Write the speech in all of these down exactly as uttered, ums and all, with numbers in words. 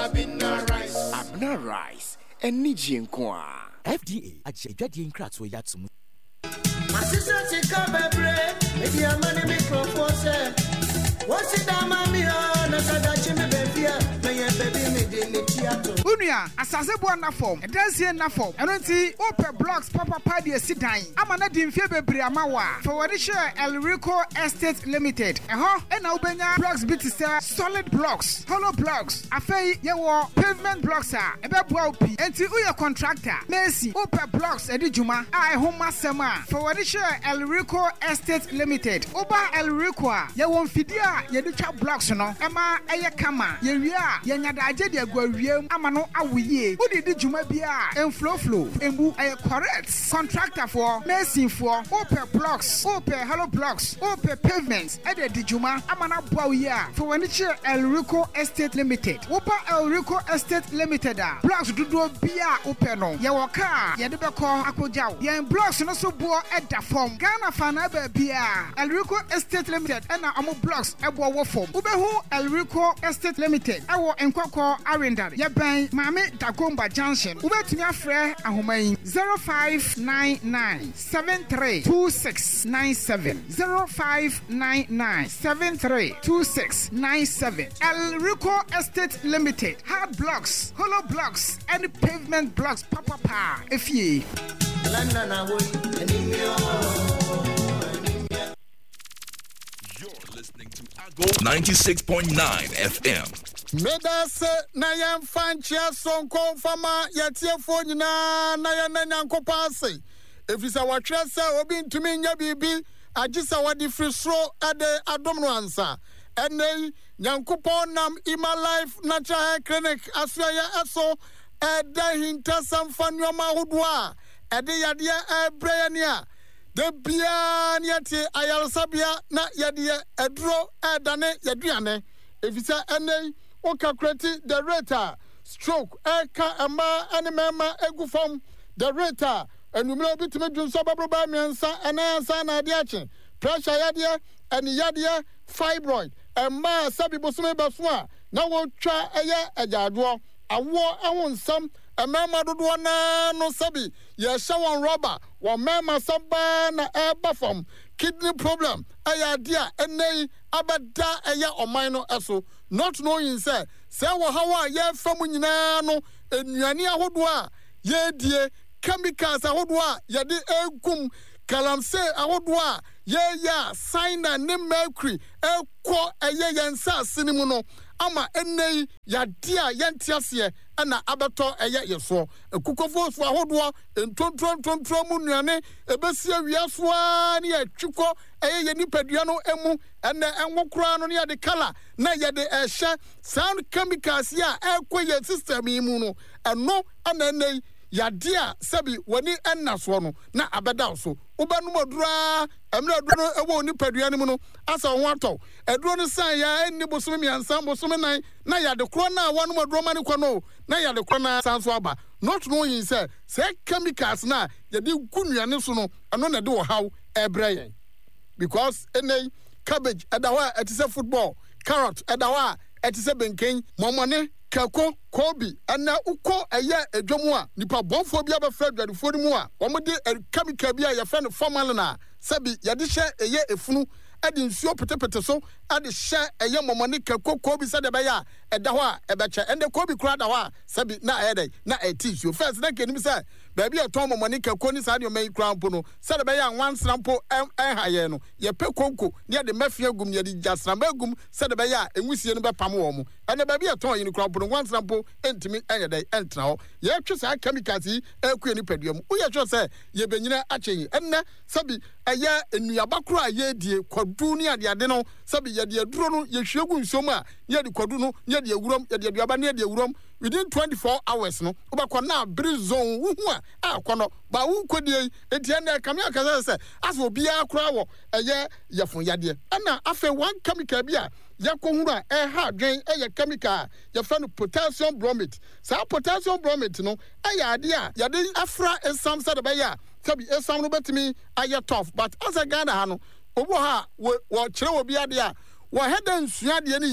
Abina rice. Abina rice. Eni jinkwa. F D A ajejade nkrato yatum. Masisa chika bebre, edi amani mi propose. What's it that mommy on na sadachi me befia, na ye baby me de me tiato. Unia, asasebo na form, e dansie na form. Eno nti open blocks papa party sidan. Amana di mfie bebre amawa. For what share El Rico Estate Limited. Eho, e na ubenya blocks bit say solid blocks, hollow blocks. Afei ye wo pavement blocks a e be boa opi. Enti uye contractor. Messi open blocks e di juma. A e ho masema. For what share El Rico Estate Limited. Oba El Rico a ye wo mfidi ye do twa blocks no ema eye kama ye wie a ye nyada age de agwawiem ama no awoyie udi di juma bia enflow flow embu eye correct contractor for mason for open blocks open hollow blocks open pavements e de di juma ama na boa wie a for wani che El Rico Estate Limited opa El Rico Estate Limited a blocks dudu bia open no ye wo ka ye de be ko akojaw ye blocks no so bo e da form Ghana fana ba bia El Rico Estate Limited e na amo blocks ebo wo form ubehu El Rico Estate Limited ewo enkoko arendare ye ban Mame Dagomba Junction ubetumi afre ahoman zero five nine nine seven three two six nine seven zero five nine nine seven three two six nine seven El Rico Estate Limited hard blocks hollow blocks and pavement blocks papa pa efie Lana na wo enimio. Listening to Ago ninety-six point nine F M. Medase na yam fanchia sonko fama yatiefo nyina na ya na nyankopase. Efisa watwese obi ntumi nya bibi agisa wadi frisro ade adom no ansa. Ene nyankopon nam Ima Life Natural Clinic asya eso eda hinta samfanwoma hodwa ede yade ebreye nia de bia niate ayalsabia na yade edro edane yaduane efisa ene o calculate the rate stroke eka ama animema egufom the rate enumere bitime dwunso babroba miensa enansa na ade ache pressure yade eni yade fibroid emma sabi bosume baso a na wo twa eye ajaado awo ehonsam emema dodo na no sabi ye shawon rubber wo mema saba na eba form kidney problem aya dia enei abada eye oman no eso not knowing say say wo hawa ye fam nyina no enuane ahodo a ye die chemicals ahodo a ye de egum kalamse ahodo a ye ya signa ne mercury ekọ eye yensa sinimu no ama enei ya dia yentiase ana abeto eye yeso ekukofo so ahodo entontron tontron mu nuane ebesi awiaso a ne atwiko eye ye nipadua no emu ene enwokura no ne ya de kala na ye de ehye sound chemicals ya ekọ ye system yi mu no eno ana enei ya dia sabi wani ennaso no na abeda so ubanu modura emre aduro ewo nipadua ne mu no asa ho atọ eduro no san ya enni bosome miansa bosome nan na ya de kro na wanu moduro mane kọ no na ya de kro na sanso aba not knowing say say chemicals na ya de gunuane so no eno na de wo haw ebreye because any cabbage edawa etise football carrot edawa etise benken momone kako kobi ana uko eye edwomu a nipa bonfo bia be fra dwadufo ni mu a omode chemical bia ye fra no formal na sabi ye de hye eye efunu ade nsuo petepete so ade hye eye momone kako kobi sade be ya eda ho a ebeche ende kobi kura da ho a sabi na ede na etisuo first na kenim say ba bia ton momone kako ni sade o mai kura mpo no sade be ya nwansra mpo enhaye no ye pe konko ne de mafia gum ye de jasra magum sade be ya enwusie no be pam wo mu ene ba bia ton yin kura mpo no nwansra mpo entimi enyede entra ho ye twe sa chemicals yi ekue ni paduam uye twe se ye benyina achen enne sabi eye enuaba kura ye die kwadu ni ade ade no sabi ye de duro no ye hwegu nsom a ye de kwadu no ye de ewurom ye de aduaba ne de ewurom within twenty-four hours no obakọ na bri zone wuhu a akono ba wu kodie enti ene kamia kaza se aso bia kura wo eye yefun yade ana afa one chemical bia yakohuru a e ha dwen eye chemical ye fa no potassium bromate sa potassium bromate no eye ade a yade afra esam sa de be ya sabi esam no betimi aye tough but as a Ghana ha no obo ha wo kire wo bia de a wo hedan sua de ne ye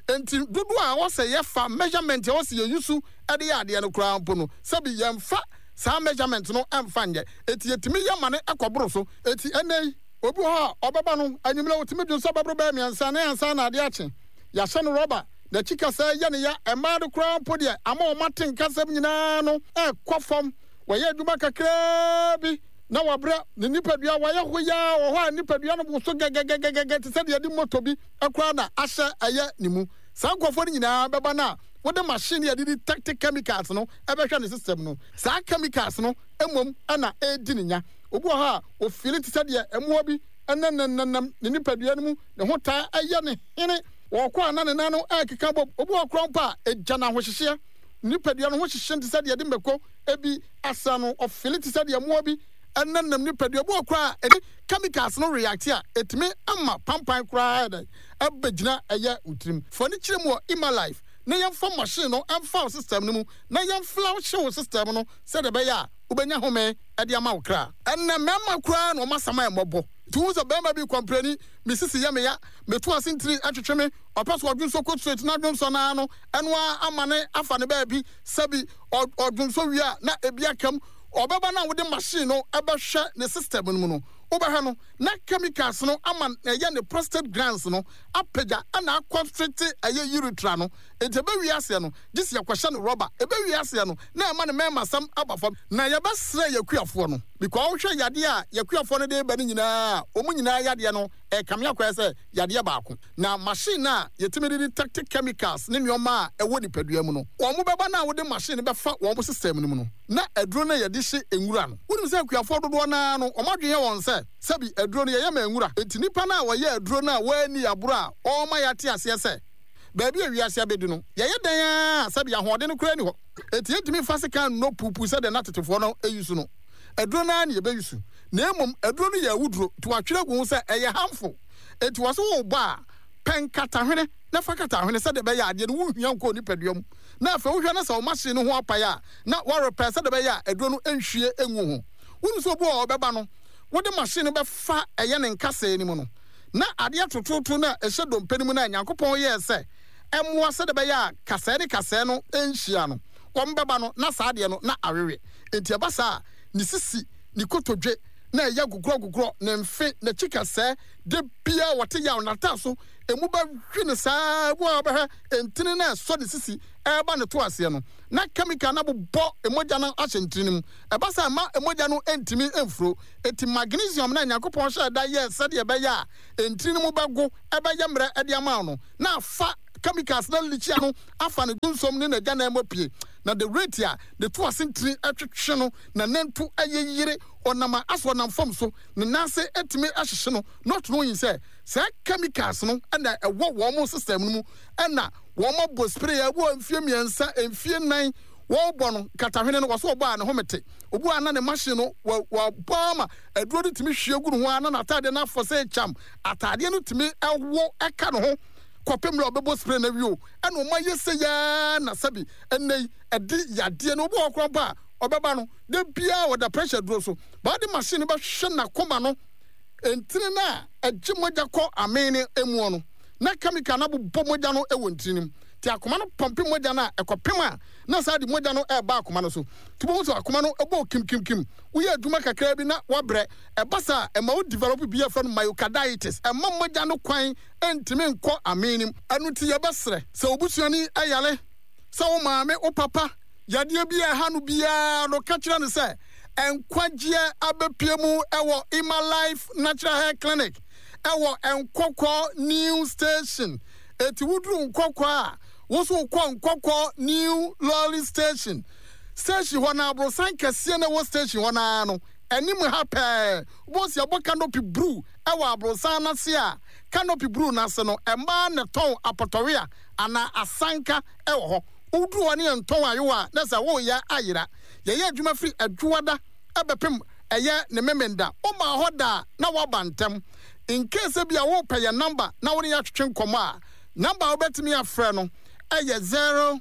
enti dodo a wo se ye fa measurement wo se ye yusu e de ade no kura mpo no sabi ye mfa sa measurement no emfa nje eti yetimi ye mane ekoboro so eti enei obi ho obaba no anyimle wotimi dwon so babro ba miansa na ansa na ade ache ya hye no rubber na chika sa ye ne ya ema de kura mpo de ama o maten kasam nyina no e kwofom wo ye aduma kakra bi na wabra ne nipadua wa ye hoya wo ho nipadua no bo so gegegegege te se de de moto bi akura na ahye aye nimu sa nkofo nyina beba na wode machine ya de tactic chemicals no ebehwe ne system no sa chemicals no emom ana edi nya obu ha o feel te se de emo bi enananam ne nipadua no mu ne ho ta aye ne hene wo kwa na ne nano akeka bob obu akron pa egya na ho hyehye nipadua no ho hyehye te se de de mbeko ebi asa no o feel te se de emo bi enanam nipadua obu akwa edi chemicals no react a etimi ama pampan kra da abegina aye utrim foni kire mu ima life na yam fa machine no amfa system no mu na yam flow show system no se de be ya ubenya home e de ama wokra enna mema kra no masama emobo tu so be ma bi complain misisi ya me ya metu asintiri atwetwe me opaso odun so ko straight na dun so na no enwa amane afa ne ba bi sabi odun so wi a na ebi akam obeba na wode machine no ebehwe ne system no mu no obehwe no na chemicals no aman eye ne prostate glands no apega ana constrict eye urethra no entebe wi ase no gisi yakwahye no rubber ebe wi ase no na ama ne mema sam abafam na ye besre yakuafo no because wo hwe yade a yakuafo no de ba ni nyina omu nyina yade no e kamya kwa se yade baako na machine na yetimi de tactic chemicals ne nyoma a ewo nipadua mu no wo mu beba na wode machine befa wo system no mu no na aduro na yade hye enwura no wonu se yakuafo dodo na no omadwen won se sabi aduro no ye ma enwura enti nipa na wo ye aduro na wani aburo a o ma yate ase se baby awiase abedu no ye ye dan sabi ahode no kura ni ho enti entimi fasika no pupu se de natetefo no eyusu no aduro na na ye beyusu na emom aduro no ye awuduro to atwere gu se eye harmful enti wo so wo ba penkata hwene na fakata hwene se de be ya ade no wuhia nko ni paduam na afa wo hwe na se o machine no ho apaya na wo repair se de be ya aduro no enhwie enwu ho wonu so bo o beba no wo de machine be fa eye ne nkasa ni mu no na ade atototo na ehye dompani mu na Nyankopon ye se emwa se de be ya kasa de kasa no enhia no wo mbeba no na sa ade no na awewe enti abasa ni sisi ni kotodwe na ya gugro gugro na mfe na chika se de bia wote ya onata so emu ba hwene saa bo ba entini na so de sisi e ba ne to ase no na chemical na bo emoja na ahyentini mu e ba sa ma emoja no entimi emfro eti magnesium na Nyankopon hye da ye se de be ya entini mu bago e ba ya mra e de ama no na fa chemicals na lichia no afa ne gunsom ne na gya na emopie na the rate ya the two asintri atwetwe no na nantu ayeyire onama aso nam fam so na nase etime ahyehye no not no yin say say chemicals no na ewo wo mo system no mu na wo mo bo spray ya wo mfie miensa mfie nan wo bo no katahwene no wo bo a ne homete obu ana ne machine no wo bama aduro de timi hwie gu no ho ana na atade na afo say cham atade no timi ewo eka no ho kopem lo bebo spray na wio ena o mayese ya na sabi enei edi yade no obo okro ba obeba no de bia wo da pressure duro so ba de machine ba hwe na koma no entini na agye moja ko amene emu no na chemical na bo moja no ewo ntini ti akoma no pompe moja na ekopem a na sa de moja no e ba akoma no so tubo so akoma no ebo kim kim kim uye aduma kakra bi na wabre e basa e ma wo develop bia from myocarditis e ma moja no kwan entimi nko amene anu ti ye besre se obusuani ayale se wo maame o papa yade bia ha no bia no ka kira ne se enkwagye abepiemu ewo Ima Life Natural Hair Clinic ewo enkokwo new station eti wudru nkokwo a woso kwa nkokwo new lolly station station wana abrosan kese na wo station wana no enim ha pe wo si abo canopy brew ewo abrosan na se a canopy brew na se no emba ne ton apotoria ana asanka ewo ho udru woni enton ayewa na se wo ya ayira ye ye adwuma free adwuada ebepem eye ne memenda o ma hoda na wabantem in case bia wo pay your number na woni ya twetwe nkomo a number obetimi afre no eye zero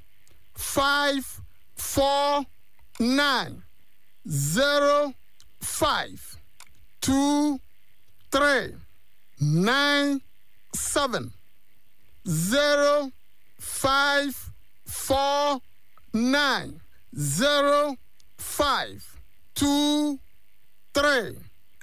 five four nine zero five two three nine seven zero five four nine zero five two three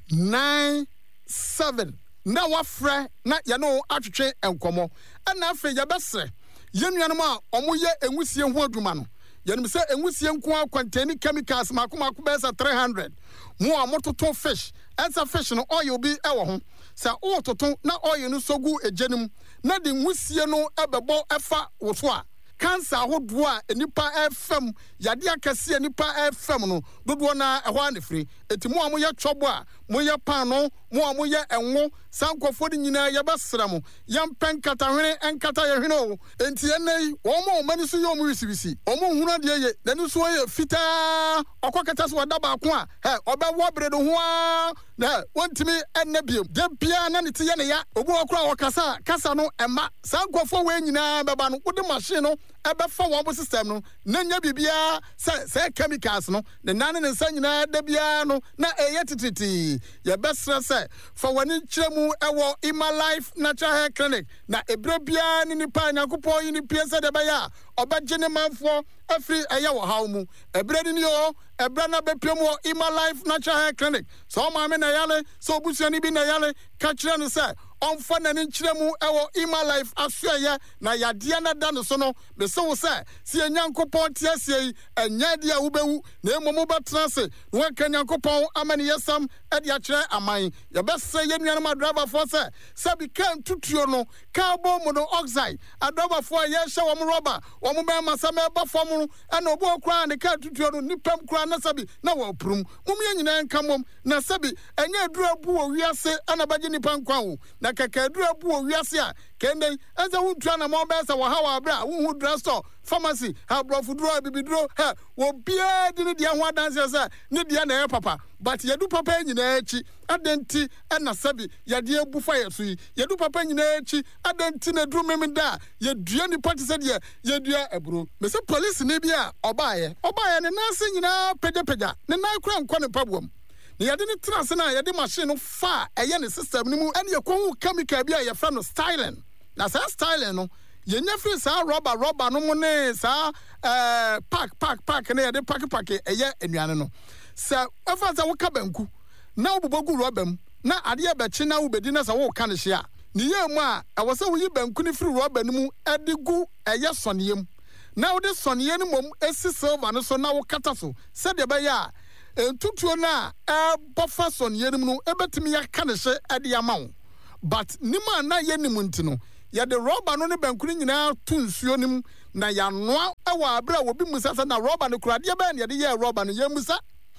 nine seven. Na wafre na ya no atwetwe enkomo ana afa ya besre yenuanom a omoye enwusie ho adwuma no yenim se enwusie nko akwantani chemicals makoma ko besa three hundred mo a mototo fish ensa fish no oil bi ewo ho sa o toto na oil no sogu ejenim na de nwusie no ebebo efa woso a cancer ahodo a enipa efam yade akase enipa efam no dodo na ehwa ne firi enti mo amoye twobo a moye pan no mo amoye enwo sankofo de nyina ye besra mo yampen katahwene enkata ye hwene o enti enai wo mo mani so yo mo risibisi o mo hunu de ye nani so ye fita okokata so wada ba ko a he obewo bredo ho a na wontimi ennabiem de bia na ne te ye ne ya obu okura wokasa kasa no ema sankofo we nyina beba no wode machine no ebefa wo system no na nya bibia se se chemicals no ne nane ne nsa nyina da bia no na eye tititi ye besra se fa wani chiremu ewo Ima Life Natural Hair Clinic na ebra bia ni nipa nyankopon yi ni piese de baya obagye ne manfo afri eye wo hawmu ebra ni yo ebra na bepemu Ima Life Natural Hair Clinic so ma me na yale so busuani bi na yale ka kire no se onfa na ni nkyiremu ewo Ima Life asuaye na yade na da no so no be se wo se se nyankopon tiasie enya de a wubewu na emomo betrase no ka nyankopon amani yesam e de a kire aman ye be se ye nuanam driver for se se bi kan tutuo no carbon monoxide adriver for ye hye wo rubber wo mo be masa me ba fom no e na obo okra ne kan tutuo no nipam kra na sabi na wo prum mum ye nyina nkamom na sabi enya aduru abu wo wiase ana bagye nipa nkwa wo na kaka aduru abu wo wiase a kende eza huntua na mo be sa wo ha wa bra wo hu drugstore pharmacy ha brofuduro bibiduro ha wo bia de ne dia ho adanse sa ne dia na e papa but yedu papa nyina echi adenti na sabi yade ebufa yeso yi yedu papa nyina echi adenti na duru memda yedua ni party se de yedua eburo me se police ne bia obaye obaye ne nase nyina pede peda ne na kura nkwa ne pabuam ne yade ne trase na yade machine no fa eye ne system ni mu ene yakon chemical bia ye fra no styling na sa styling no yenya free sa rubber rubber no mu ne sa eh pack pack pack ne yade pack pack eye anuane no sa afa sa wo ka banku na obubogu rubber na ade e bechi na wo bedi na sa wo ka ne hia ne yemu a awo sa wo yi banku ne free rubber no mu edigu eye soneyem na wo de soneye no mom esi silver no so na wo kata so se de be ya entutuo na e bofa soneye no no ebetimi ya ka ne hye ade amawo but nima na ye nimu ntino ya de rubber no ne banku ni nyina tu nsuo nim na ya noa ewa abra wo bi musa sa na rubber no kura de ba ne de ye rubber no ye musa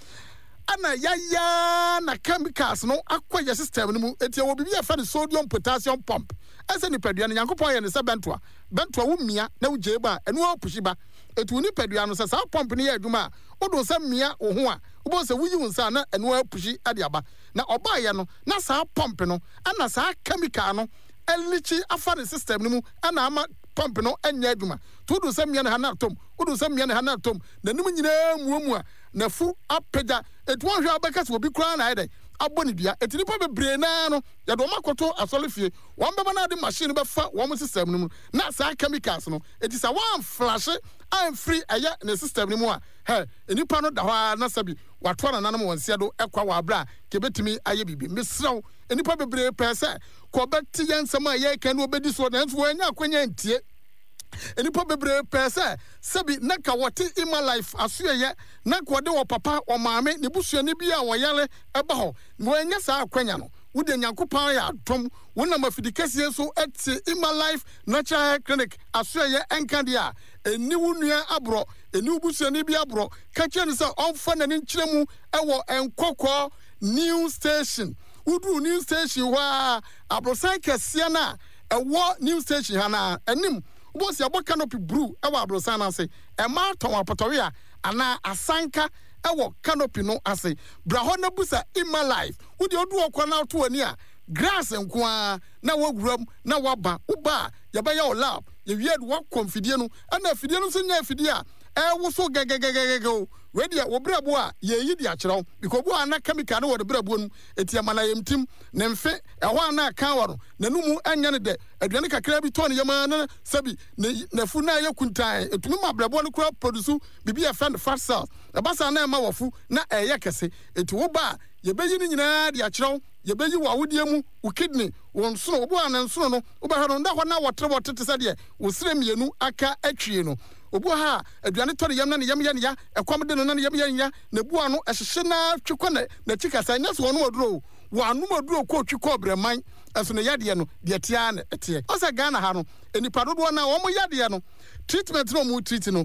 ana ya ya na chemicals no akwa system no mu etie wo bi ya fa ne sodium potassium pump ese ni padua ne yankopon ye ne se bentoa bentoa wo mia na wo jeba eno wo pushiba etu ni padua no se sa pump ne ye adwuma wo do se mia wo ho a wo bo se wuyi wonsa na eno wo pushi ade aba na oba ye no na sa pump no ana sa chemical no elichi afa ne system no mu ana ama pump no enya adwuma to do se mia ne hanatom wo do se mia ne hanatom na nim nyina muamu a na fu apeda etu wo hwe abeka se obi kura na ide aboni bia etini pa bebre na no ya do makoto asolefie won beba na de machine be fa wo system no mu na sa chemicals no eti sa one flash and free aya na system no mu a he enipa no da ho na sabi wato na nanam wonse do ekwa wa bra ke betimi aye bibi mesrew enipa bebre pese ko beti yansam aye kan obedi so na nso anya akwanya ntie enipa bebre pese sabi na ka wote Ima Life asuye na ko de wo papa o maame ne busuani bia wo yale eba ho wo anya sa akwanya no wo de nyankopan ya dom wo na mafidikasie so eti Ima Life Natural Hair Clinic asuye enka dia eni wo nua abro eni busuani bia abro ka kire se onfa na ne nkyiremu ewo enkokọ new station udru new station wa abrosan kese na ewo new station hana enim Boss ya bo canopy brew ewa abrosan na se e ma ton apotore a ana asanka ewo canopy no ase bra ho na busa Ima Life wodi odu okwa na to ani a grass nko a na waguram na waba uba ya ba ya lab ye wied wa konfidie no ana afidie no so nya afidie a e wo so gegegegege we dia wo brabo a ye yi dia kyerɛw because bo ana chemical no wo de brabo no eti amana yemtim ne mfe e ho ana kan woro nanumu anya ne de aduane kakra bi to ne yema na sabi na fu na ye kuntan etumi ma brabo no kura produce bibi e friend fat cells e basa na ma wofu na e ye kese eti wo ba ye beyi ni nyina dia kyerɛw ye beyi wo awodie mu wo kidney wo nsono wo bo ana nsono no wo ba hano nda ho na wotre wotre se de wo sire mienu aka atwie no obu ha aduane tore yam na ne yam ya ne ya ekwam de no na ne yam ya ne ya na bu ano ehyehye na twekọ na na chikasa nya so no oduro wo anu oduro ko twekọ breman eso ne yade no de tia na ete o se Ghana ha no enipa dodo na wo mo yade no treatment no mo treat no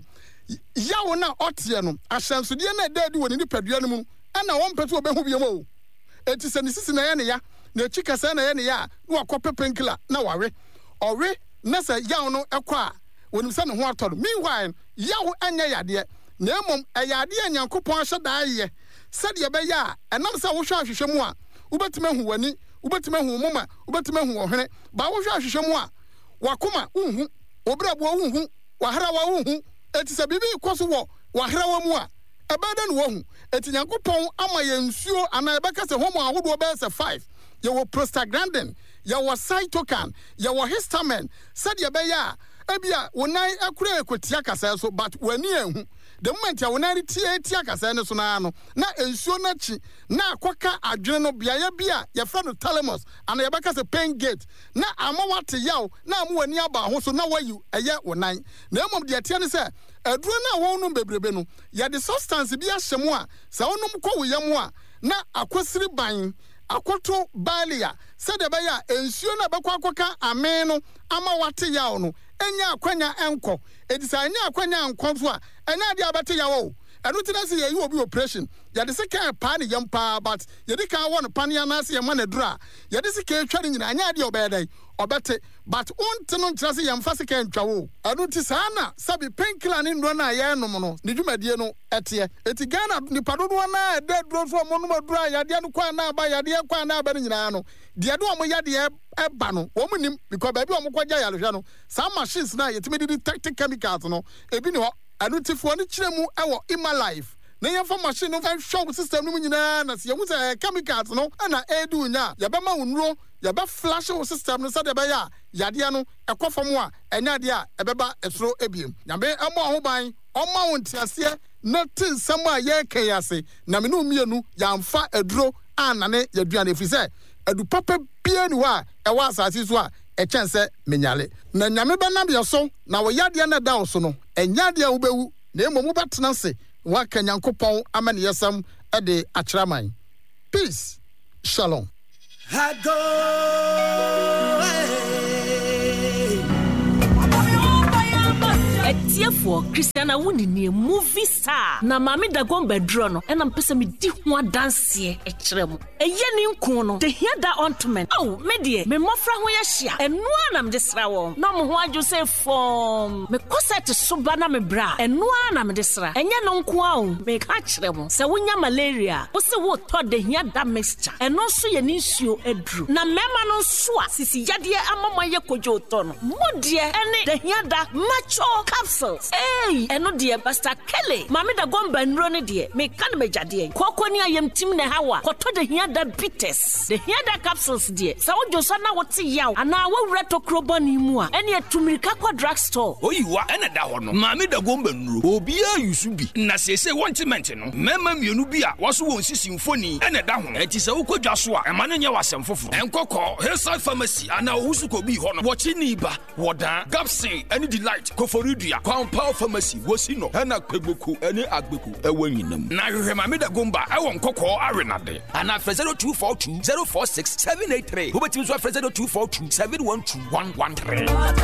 ya wo na otie no ahyansode na dadi wo ne nipadua no mu ana wo mpeto obehu biam o eti se ne sisi na ya ne ya na chikasa na ya ne ya na wakọ penkila na wawe owe na se ya no ekọ wonim se ne ho atọ meanwhile yawo anya yade na emom ayade anyankopon hyeda aye se de be ya enam se wo hwa ahwehwɛ mu a wobetime hu wani wobetime hu moma wobetime hu ohwene ba wo hwa ahwehwɛ mu a wakoma unhu obrabo unhu wahrawa unhu eti se bibi ikoso wo wahrawa mu a ebeda no wo hu eti nyankopon ama ye nsuo ana ebeka se homo ahodo be se five ye wo prostaglandin ye wo cytokine ye wo histamine se de be ya ebia wonai akure ekotia kasa so but wani ehu the moment ya wonai tie tie kasa ne so na no na ensuo na chi na akoka adwene no bia ya bia ya fra no thalamus ana ya beka se pain gate na ama wate yaw na ama wani aba ho so na wayu eye wonai na emom de tie ne se aduro na wonu bebrebe no ya the substance bia hyemu a sa wonum kɔ woyam a na akosiri ban akoto balia said de baya ensuo na bekwa akoka amen no ama wate yaw no enya akwanya enko edisa enya akwanya enko so a enya de abate yawo enu tina se ye obi operation ya de se kan pa ne yam pa but ye de kan won pa ne na se ye ma na dura ye de se kan tware nyina enya de obedai obete but unti no nkyira se yam fa se kan twawo enu ti sa na sabi painkiller ne ndo na ye nom no ne dwumadie no ete eti Ghana ni padodo na de duro so mo no dura ya de no kwa na ba ya de kwa na ba nyina no de de o mo ya de eba no wo munim because baby o mo kwaja ya lehwa no some machines na yetime di tactic chemicals no ebi ne ho anu tifo ne kiremu ewo ima life na yɛfa machine no fa show system no nyina na se yɛhu sɛ chemicals no ana edu nya yɛbɛma wonuro yɛbɛ flash wo system no sɛ de bɛya yade no ɛkɔfam a ɛnya de a ɛbɛba ɛsoro ebiem nyame ɛmɔ ho ban ɔma wo ntiaseɛ na tinsɛm a yɛka yase na me no mienu yɛamfa aduro anane yɛduane ɛfiri sɛ adu papa bia ni hɔ a ɛwɔ asase so a ɛkyɛn sɛ menyale na nyame bɛnam yɛ so na wo yadeɛ na da wo so no ɛnya de a wobɛwu na emu mu bɛtena se waka nyankopɔn ama ne yɛsɛm ɛde akyerɛman peace shalom Etiefo Christiana wuni ni movie star na mami da gombe dro no ena mpese me di ho adanse e kyerem eye ni nko no de hia da ontment oh me de me mofra ho ya hia eno na me de sra wo na mo ho adwo se form me koset so ba na me bra eno na me de sra enye no nko a o me ka kyerem se wonya malaria wo se wo to de hia da mixture eno so ye ni nsuo adru na mema no so a sisi yade amama ye kodwo to no mo de ene de hia da macho capsules. Hey, eno dear Pastor Kelly. Mami da gomba nro ne dear. Me kan me jade. Koko ni ayem tim ne hawa. Koto de hia da bitters. De hia da capsules dear. Sa wojo so na wote yaw. Ana wo wura to krobo ni mu a. Ene etumirika kwa drugstore. Oyiwa ene da ho no. Mami da gomba nro. Obi a yusu bi. Na sese wantiment no. Mema mienu bi a waso won sisi mfoni. Ene da ho. Eti se ukodwa so a. Ema ne nya wasem foforo. Enkoko Hillside Pharmacy ana ohusu ko bi ho no. Wochi ni ba. Wodan. Gapsin any delight. Koforidua. Kwampa Pharmacy Wosino Hana Kwebuku any Agbeku Eweninum. Na hwema me da gomba e won kokko arenade. Ana zero two four two zero four six seven eight three. Who betim so zero two four two seven one two one one three.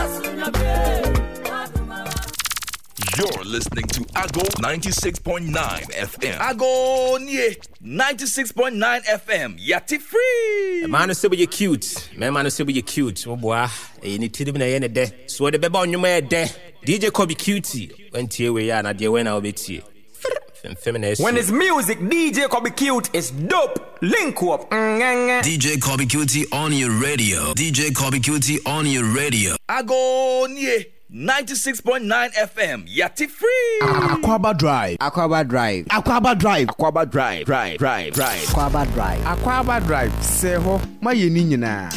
You're listening to Ago ninety-six point nine F M. Ago nie ninety-six point nine F M. Yati free. Man no say you cute. Man man no say you cute. Oh boy, e ni tiri na ye ne de. So de beba onwuma ye de. D J Kobe Cutie. When tie we ya na de we na obetie. When it's music, D J Kobe Cute is dope. Link up. D J Kobe Cutie on your radio. D J Kobe Cutie on your radio. Ago nie ninety-six point nine F M. Yati free. Aquaba Drive. Aquaba Drive. Aquaba Drive. Aquaba Drive. Drive. Drive. Drive. Aquaba Drive. Aquaba Drive. Seho. Ma yeni nyina.